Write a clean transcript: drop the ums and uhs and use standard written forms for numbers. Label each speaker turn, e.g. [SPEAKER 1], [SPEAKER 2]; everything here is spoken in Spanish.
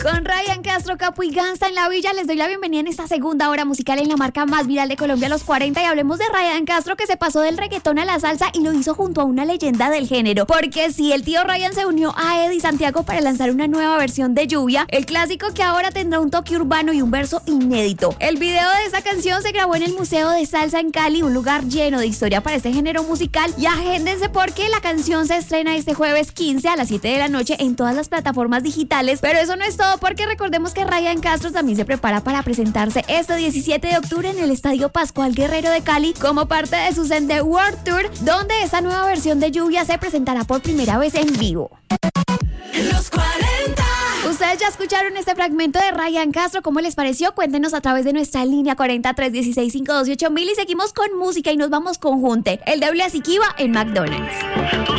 [SPEAKER 1] Con Ryan Castro, Capu y Gangsta en la Villa, les doy la bienvenida en esta segunda hora musical en la marca más viral de Colombia, los 40, y hablemos de Ryan Castro, que se pasó del reggaetón a la salsa y lo hizo junto a una leyenda del género, porque sí, el tío Ryan se unió a Eddie Santiago para lanzar una nueva versión de Lluvia, el clásico que ahora tendrá un toque urbano y un verso inédito. El video de esa canción se grabó en el Museo de Salsa en Cali, un lugar lleno de historia para este género musical, y agéndense porque la canción se estrena este jueves 15 a las 7 de la noche en todas las plataformas digitales. Pero eso no es todo, porque recordemos que Ryan Castro también se prepara para presentarse este 17 de octubre en el Estadio Pascual Guerrero de Cali como parte de su Send the World Tour, donde esta nueva versión de Lluvia se presentará por primera vez en vivo.
[SPEAKER 2] Los 40.
[SPEAKER 1] Ustedes ya escucharon este fragmento de Ryan Castro, ¿cómo les pareció? Cuéntenos a través de nuestra línea 40-316-528-1000 y seguimos con música y nos vamos con Junte, el de Blas y Kiva en McDonald's.